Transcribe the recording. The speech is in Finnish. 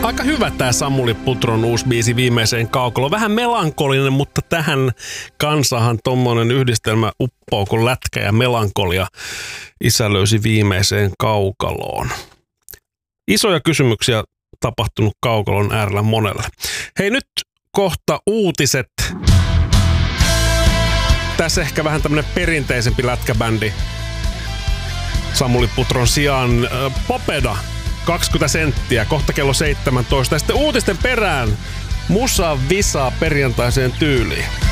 Aika hyvä tää Samuli Putron uusi biisi Viimeiseen kaukaloon. Vähän melankolinen, mutta tähän kansahan tommonen yhdistelmä uppoo kuin lätkä ja melankolia. Isä löysi Viimeiseen kaukaloon. Isoja kysymyksiä tapahtunut kaukalon äärellä monelle. Hei, nyt kohta uutiset. Tässä ehkä vähän tämmönen perinteisempi lätkäbändi. Samuli Putron sijaan Popeda, 20 senttiä, kohta kello 17. Ja sitten uutisten perään musa visaa perjantaiseen tyyliin.